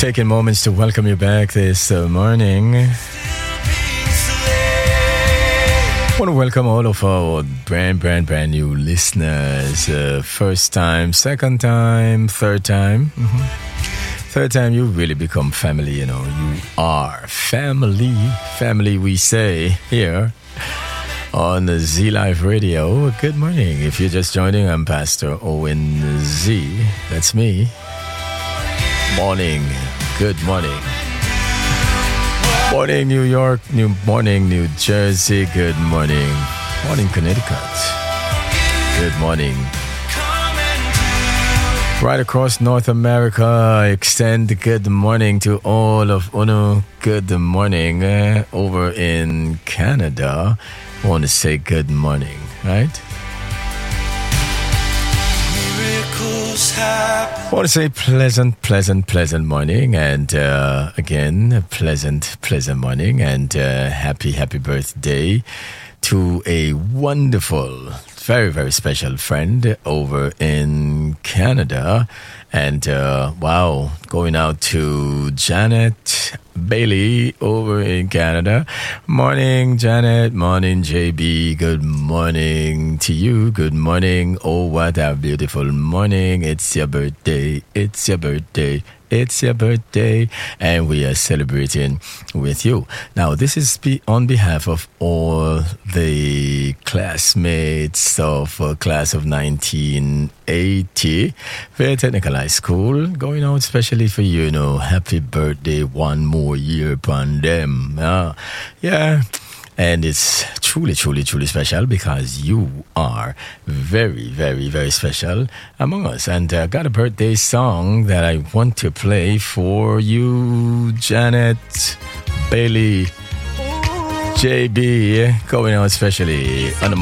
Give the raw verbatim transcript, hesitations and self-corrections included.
Taking moments to welcome you back this uh, morning. I want to welcome all of our brand, brand, brand new listeners. Uh, first time, second time, third time. Mm-hmm. Third time, you really become family, you know. You are family. Family, we say here on the Z Live Radio. Good morning. If you're just joining, I'm Pastor Owen Z. That's me. Morning. Good morning. Morning, New York. New morning, New Jersey. Good morning. Morning, Connecticut. Good morning. Right across North America, I extend good morning to all of Uno. Good morning. Uh, over in Canada, I want to say good morning, right? I want to say pleasant, pleasant, pleasant morning. And uh, again, pleasant, pleasant morning. And uh, happy, happy birthday to a wonderful, very, very special friend over in Canada. And uh, wow, going out to Janet Bailey over in Canada. Morning, Janet. Morning, J B. Good morning to you. Good morning. Oh, what a beautiful morning. It's your birthday. It's your birthday. It's your birthday, and we are celebrating with you. Now, this is be on behalf of all the classmates of uh, class of nineteen eighty, Fair Technical High School, going out especially for you, you know, happy birthday, one more year upon them. Uh, yeah. And it's truly, truly, truly special because you are very, very, very special among us. And I uh, got a birthday song that I want to play for you, Janet Bailey, J B, going out especially on the